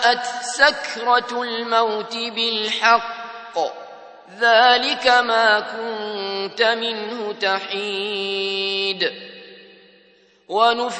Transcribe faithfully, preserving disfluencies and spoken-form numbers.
سكرة الموت بالحق ذلك ما كنت منه تحيد